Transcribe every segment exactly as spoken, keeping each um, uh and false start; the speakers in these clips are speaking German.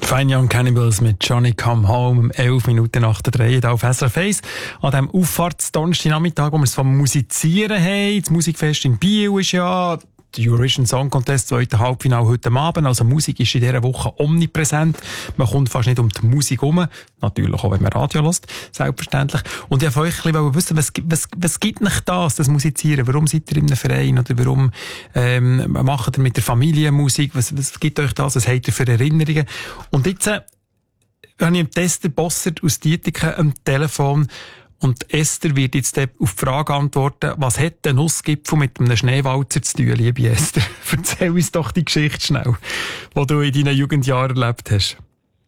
Fine Young Cannibals mit Johnny Come Home um elf Minuten nach der drei auf S R F eins. An diesem Auffahrtsdonnerstagnachmittag, wo wir es vom Musizieren haben. Das Musikfest in Biel ist ja der Eurovision Song Contest, zweite Halbfinale heute Abend. Also Musik ist in dieser Woche omnipräsent. Man kommt fast nicht um die Musik herum. Natürlich auch, wenn man Radio hört, selbstverständlich. Und ich wollte euch ein bisschen wissen, was, was, was gibt euch das, das Musizieren? Warum seid ihr in einem Verein? Oder warum ähm, macht ihr mit der Familie Musik? Was, was gibt euch das? Was habt ihr für Erinnerungen? Und jetzt äh, habe ich einen Tester Bossert aus Dietiken am Telefon. Und Esther wird jetzt auf die Frage antworten, was hat der Nussgipfel mit einem Schneewalzer zu tun, liebe Esther? Erzähl uns doch die Geschichte schnell, die du in deinen Jugendjahren erlebt hast.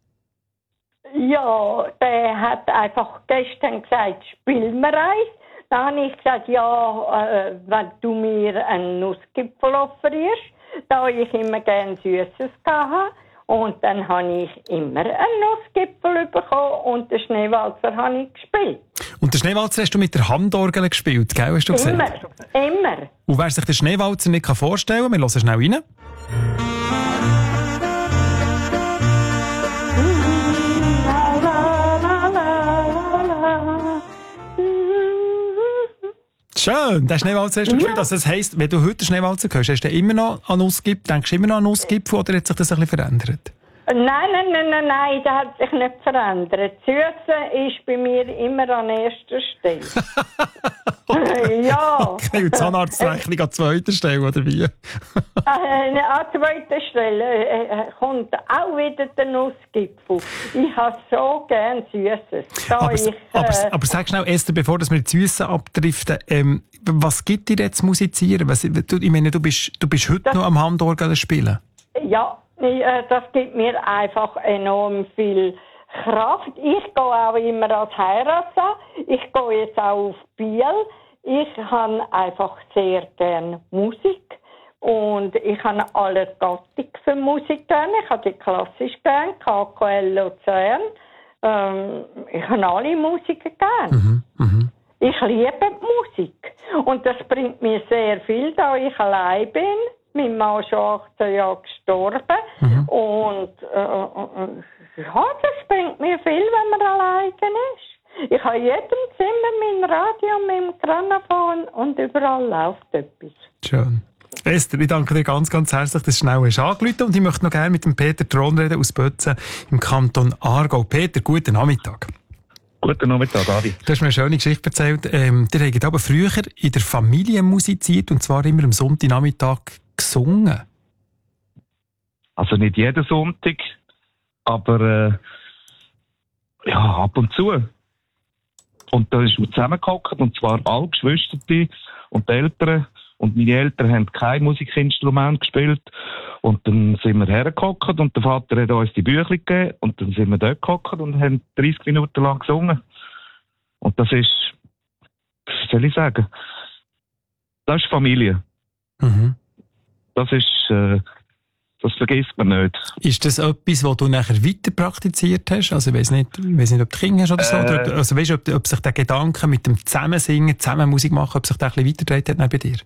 Ja, der hat einfach gestern gesagt, spiel mir eins. Dann habe ich gesagt, ja, äh, wenn du mir einen Nussgipfel offerierst, da ich immer gerne Süßes hatte. Und dann habe ich immer einen Nussgipfel bekommen und den Schneewalzer habe ich gespielt. Und den Schneewalzer hast du mit der Handorgel gespielt, gell? Hast du gesagt? Immer, immer. Und wer sich den Schneewalzer nicht vorstellen kann, wir hören schnell rein. Schön, der Schneewalzer hast du gespielt. Also das heisst, wenn du heute den Schneewalzer hörst, hast du immer noch an Nussgipfel, denkst du immer noch an Nussgipfel oder hat sich das ein bisschen verändert? Nein, nein, nein, nein, nein, das hat sich nicht verändert. Süße ist bei mir immer an erster Stelle. Okay. Ja. Okay, und Zahnarztrechnung an zweiter Stelle, oder wie? äh, an zweiter Stelle äh, kommt auch wieder der Nussgipfel. Ich habe so gern Süßes. Aber, ich, äh, aber, aber sag schnell, Esther, bevor wir die Süßen abdriften, ähm, was gibt dir jetzt Musizieren? Was, du, ich meine, du bist, du bist heute das, noch am Handorgel spielen. Ja, äh, das gibt mir einfach enorm viel Kraft. Ich gehe auch immer als Heiratssaal. Ich gehe jetzt auch auf Biel. Ich habe einfach sehr gerne Musik. Und ich habe alle Gattung für Musik gerne. Ich habe die klassisch gerne, K K L Luzern. Ähm, ich habe alle Musiker gerne. Mhm, mh. Ich liebe die Musik. Und das bringt mir sehr viel, da ich allein bin. Mein Mann ist schon achtzehn Jahre gestorben. Mhm. Und äh, ja, das bringt mir viel, wenn man alleine ist. Ich habe in jedem Zimmer mein Radio und mein Grammophon und überall läuft etwas. Schön. Esther, ich danke dir ganz, ganz herzlich, dass du schnell hast angerufen und ich möchte noch gerne mit dem Peter Thron reden aus Bötzen im Kanton Aargau. Peter, guten Nachmittag. Guten Nachmittag, Adi. Du hast mir eine schöne Geschichte erzählt. Ähm, ihr habt aber früher in der Familie musiziert und zwar immer am Sonntagnachmittag gesungen. Also nicht jeden Sonntag, aber äh, ja, ab und zu. Und da ist man zusammengehockt, und zwar alle Geschwister und die Eltern. Und meine Eltern haben kein Musikinstrument gespielt. Und dann sind wir hergehockt und der Vater hat uns die Bücher gegeben. Und dann sind wir dort gehockt und haben dreißig Minuten lang gesungen. Und das ist, was soll ich sagen, das ist Familie. Mhm. Das ist, äh, das vergisst man nicht. Ist das etwas, was du nachher weiter praktiziert hast? Also ich weiss nicht, ich weiss nicht, ob du Kinder hast oder so. Äh, oder, also weißt du, ob, ob sich der Gedanke mit dem Zusammensingen, zusammen Musik machen, ob sich der ein bisschen weitergetragen hat bei dir?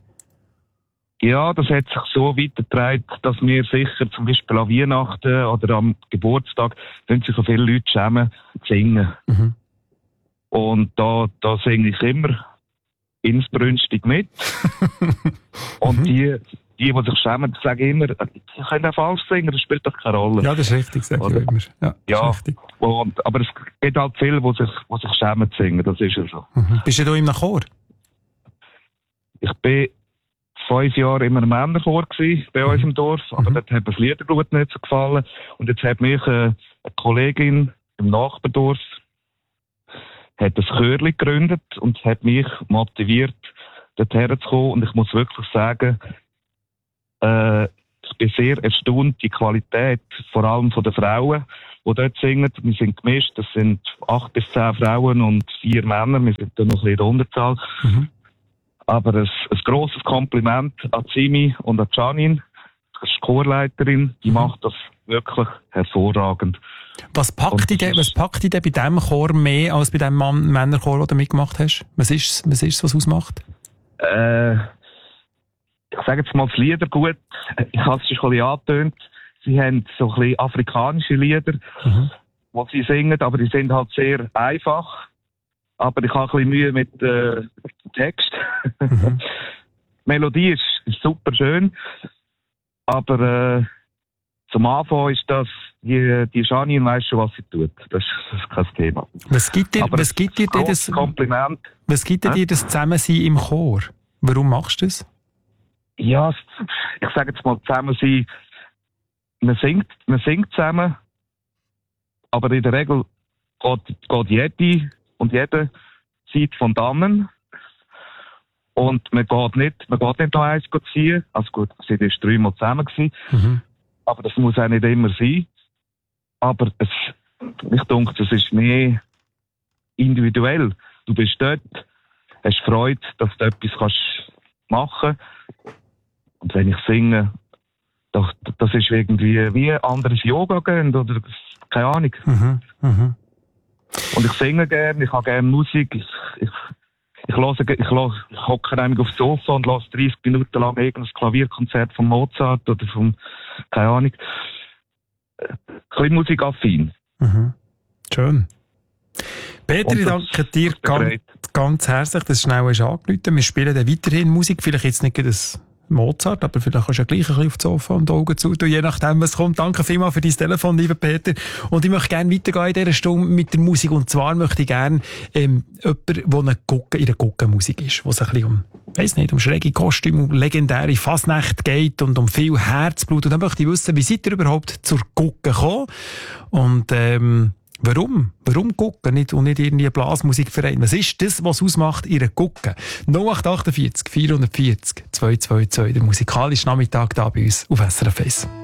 Ja, das hat sich so weitergetragen, dass wir sicher zum Beispiel an Weihnachten oder am Geburtstag sind sich so viele Leute schämen zu singen. Mhm. Und da, da singe ich immer insbrünstig mit. Und die, die, die sich schämen, sagen immer, sie können auch falsch singen, das spielt doch keine Rolle. Ja, das ist richtig, sag ich immer. Ja, ja und, aber es gibt halt viele, die sich, die sich schämen zu singen, das ist ja so. Mhm. Bist du da im Chor? Ich bin fünf Jahre immer im Männerchor gewesen, bei uns im Dorf, aber mhm. dort hat mir das Liederblut nicht so gefallen. Und jetzt hat mich äh, eine Kollegin im Nachbardorf hat das Chörli gegründet und hat mich motiviert, dorthin zu kommen. Und ich muss wirklich sagen, äh, ich bin sehr erstaunt, die Qualität, vor allem von den Frauen, die dort singen. Wir sind gemischt, das sind acht bis zehn Frauen und vier Männer, wir sind da noch ein bisschen in der Unterzahl. Mhm. Aber ein, ein grosses Kompliment an Simi und an Janine, die Chorleiterin, die mhm. macht das wirklich hervorragend. Was packt dich denn, was packt dich denn bei diesem Chor mehr als bei dem Mann- Männerchor, den du mitgemacht hast? Was ist es, was, ist, was ausmacht? Äh, ich sage jetzt mal das Liedergut. Ich habe es schon ein bisschen angetönt. sie haben so ein bisschen afrikanische Lieder, Mhm. die sie singen, aber die sind halt sehr einfach. Aber ich habe ein bisschen Mühe mit äh, dem Text. Mhm. Die Melodie ist, ist super schön, aber äh, zum Anfang ist das, die, die Janine weiss schon, was sie tut. Das, das ist kein Thema. Was gibt dir, Aber was gibt dir denn das, Kompliment. was gibt dir Hä? das Zusammensein im Chor? Warum machst du das? Ja, es- ich sage jetzt mal zusammen sein. Man singt, man singt zusammen, aber in der Regel geht, geht jede und jede Zeit von dannen. Und man geht nicht, man geht nicht noch eins ziehen. Also gut, sie war dreimal zusammen gewesen, Mhm. aber das muss auch nicht immer sein. Aber es, ich denke, das ist mehr individuell. Du bist dort, hast Freude, dass du etwas kannst machen. Und wenn ich singe, doch, das ist irgendwie wie anderes Yoga gehen oder keine Ahnung. Mhm. Mhm. Und ich singe gerne, ich habe gerne Musik. Ich, ich, ich höre, ich höre, ich hocke nämlich aufs Sofa und lasse dreißig Minuten lang irgendein Klavierkonzert von Mozart oder von, keine Ahnung. Ein bisschen musikaffin. Mhm. Schön. Peter, Und ich das- danke dir das ganz, gefreut. ganz herzlich, dass du schnell hast angerufen. Wir spielen dann weiterhin Musik, vielleicht jetzt nicht das Mozart, aber vielleicht kannst du ja gleich ein bisschen auf das Sofa und die Augen zutun, je nachdem, was kommt. Danke vielmals für dein Telefon, lieber Peter. Und ich möchte gerne weitergehen in dieser Stunde mit der Musik. Und zwar möchte ich gerne ähm, jemanden, der eine Gucke, in der Guckenmusik ist, wo es ein bisschen um, weiss nicht, um schräge Kostüme, um legendäre Fasnacht geht und um viel Herzblut. Und dann möchte ich wissen, wie seid ihr überhaupt zur Gucke gekommen? Und ähm, warum? Warum Gucken nicht und nicht irgendwie Blasmusikverein? Was ist das, was ausmacht, ihre Gucken? null acht acht vier vierhundertvierzig zweihundertvierzig, der musikalische Nachmittag da bei uns auf S R F eins.